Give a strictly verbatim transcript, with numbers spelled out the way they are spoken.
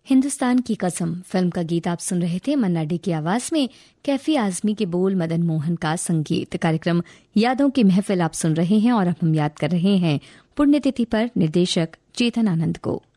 हिंदुस्तान की कसम फिल्म का गीत आप सुन रहे थे मन्ना डे की आवाज में। कैफी आजमी के बोल, मदन मोहन का संगीत। कार्यक्रम यादों की महफिल आप सुन रहे हैं और अब हम याद कर रहे हैं पुण्यतिथि पर निर्देशक चेतन आनंद को।